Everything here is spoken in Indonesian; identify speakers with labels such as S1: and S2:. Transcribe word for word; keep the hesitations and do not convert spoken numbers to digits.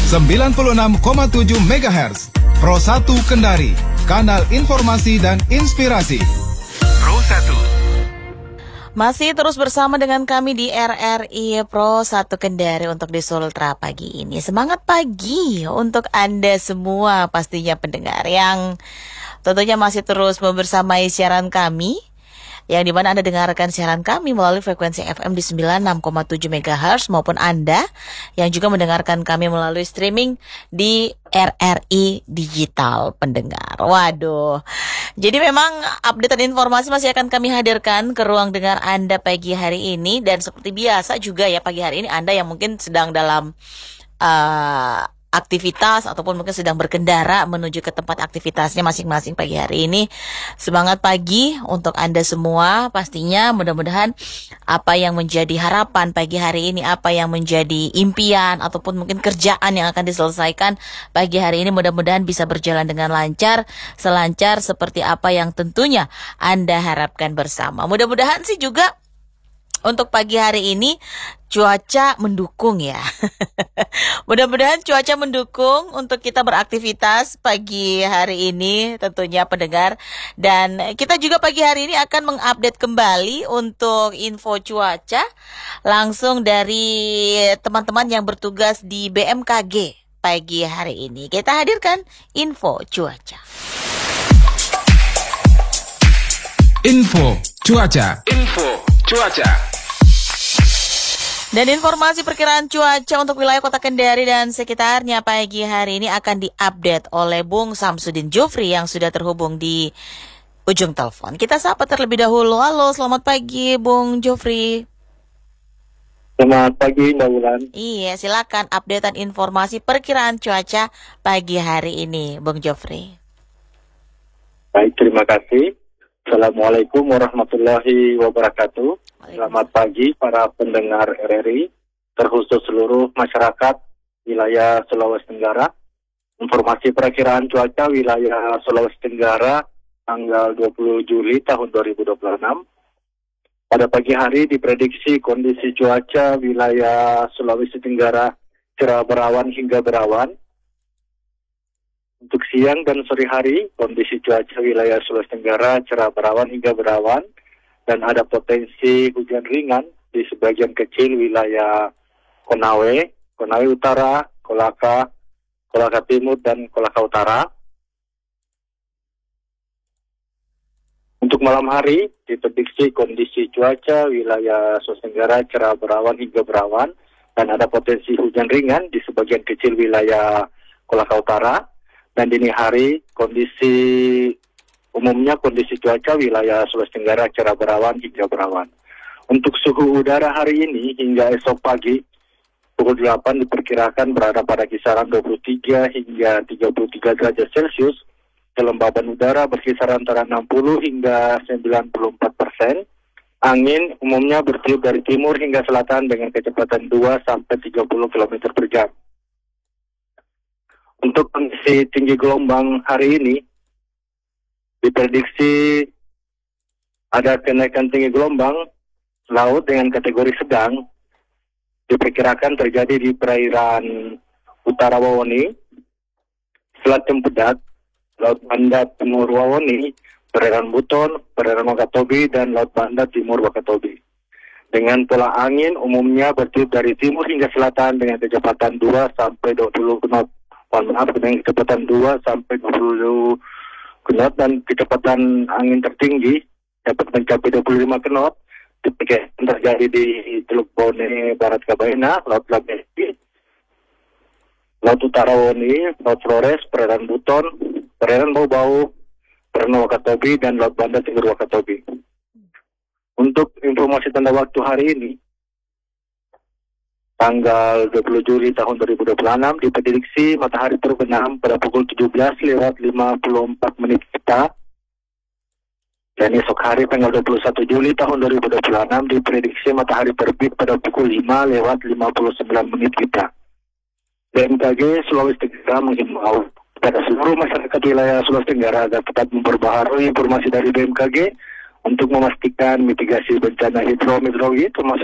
S1: sembilan puluh enam koma tujuh megahertz. Pro satu Kendari, kanal informasi dan inspirasi. Pro satu.
S2: Masih terus bersama dengan kami di R R I Pro satu Kendari untuk di Sultra pagi ini. Semangat pagi untuk Anda semua pastinya pendengar yang tentunya masih terus membersamai siaran kami, yang dimana Anda dengarkan siaran kami melalui frekuensi F M di sembilan puluh enam koma tujuh megahertz, maupun Anda yang juga mendengarkan kami melalui streaming di R R I Digital pendengar. Waduh, jadi memang update dan informasi masih akan kami hadirkan ke ruang dengar Anda pagi hari ini. Dan seperti biasa juga ya, pagi hari ini Anda yang mungkin sedang dalam uh, aktivitas ataupun mungkin sedang berkendara menuju ke tempat aktivitasnya masing-masing pagi hari ini, semangat pagi untuk Anda semua. Pastinya mudah-mudahan apa yang menjadi harapan pagi hari ini, apa yang menjadi impian ataupun mungkin kerjaan yang akan diselesaikan pagi hari ini, mudah-mudahan bisa berjalan dengan lancar, selancar seperti apa yang tentunya Anda harapkan bersama. Mudah-mudahan sih juga untuk pagi hari ini cuaca mendukung ya. Mudah-mudahan cuaca mendukung untuk kita beraktivitas pagi hari ini tentunya pendengar. Dan kita juga pagi hari ini akan mengupdate kembali untuk info cuaca langsung dari teman-teman yang bertugas di B M K G pagi hari ini. Kita hadirkan info cuaca.
S1: Info cuaca.
S3: Info cuaca.
S2: Dan informasi perkiraan cuaca untuk wilayah Kota Kendari dan sekitarnya pagi hari ini akan diupdate oleh Bung Samsudin Jofri yang sudah terhubung di ujung telepon. Kita sapa terlebih dahulu. Halo, selamat pagi Bung Jofri.
S4: Selamat pagi Mbak Wulan.
S2: Iya, silakan updatean informasi perkiraan cuaca pagi hari ini Bung Jofri.
S4: Baik, terima kasih. Assalamualaikum warahmatullahi wabarakatuh. Selamat pagi para pendengar R R I, terkhusus seluruh masyarakat wilayah Sulawesi Tenggara. Informasi perakiraan cuaca wilayah Sulawesi Tenggara tanggal dua puluh Juli tahun dua ribu dua puluh enam. Pada pagi hari diprediksi kondisi cuaca wilayah Sulawesi Tenggara cerah berawan hingga berawan. Untuk siang dan sore hari, kondisi cuaca wilayah Sulawesi Tenggara cerah berawan hingga berawan, dan ada potensi hujan ringan di sebagian kecil wilayah Konawe, Konawe Utara, Kolaka, Kolaka Timur, dan Kolaka Utara. Untuk malam hari, diprediksi kondisi cuaca wilayah Sulawesi Tenggara cerah berawan hingga berawan, dan ada potensi hujan ringan di sebagian kecil wilayah Kolaka Utara. Dan dini hari, kondisi umumnya kondisi cuaca wilayah Sulawesi Tenggara cerah berawan hingga berawan. Untuk suhu udara hari ini hingga esok pagi, pukul delapan diperkirakan berada pada kisaran dua puluh tiga hingga tiga puluh tiga derajat Celcius. Kelembaban udara berkisar antara enam puluh hingga sembilan puluh empat persen. Angin umumnya bertiup dari timur hingga selatan dengan kecepatan dua sampai tiga puluh kilometer per jam. Untuk kondisi tinggi gelombang hari ini, diprediksi ada kenaikan tinggi gelombang laut dengan kategori sedang, diperkirakan terjadi di perairan Utara Wawoni, Selat Cempedak, Laut Banda Timur Wawoni, perairan Buton, perairan Wakatobi, dan Laut Banda Timur Wakatobi. Dengan pola angin umumnya bertiup dari timur hingga selatan dengan kecepatan dua sampai dua puluh knot. Maaf, dengan kecepatan dua sampai dua puluh knot, dan kecepatan angin tertinggi dapat mencapai dua puluh lima knot. Diperkirakan terjadi di Teluk Bone Barat Kabaina, Laut Labesi, Laut Utara Woni, Laut Flores, perairan Buton, perairan Bau-Bau, perairan Wakatobi, dan Laut Banda Timur Wakatobi. Untuk informasi tanda waktu hari ini, tanggal dua puluh Juli tahun dua ribu dua puluh enam, diprediksi matahari terbenam pada pukul tujuh belas lewat lima puluh empat menit kita. Dan esok hari tanggal dua puluh satu Juli tahun dua ribu dua puluh enam, diprediksi matahari terbit pada pukul lima lewat lima puluh sembilan menit kita. B M K G Sulawesi Tenggara menghimbau kepada seluruh masyarakat wilayah Sulawesi Tenggara agar tetap memperbaharui informasi dari B M K G untuk memastikan mitigasi bencana hidrometeorologi termasuk